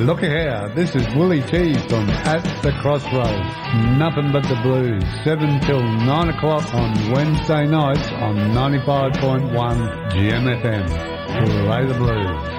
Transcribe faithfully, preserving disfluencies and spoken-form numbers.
Look here, this is Willie T from At the Crossroads. Nothing but the blues. seven till nine o'clock on Wednesday nights on ninety-five point one G M F M. Play the blues.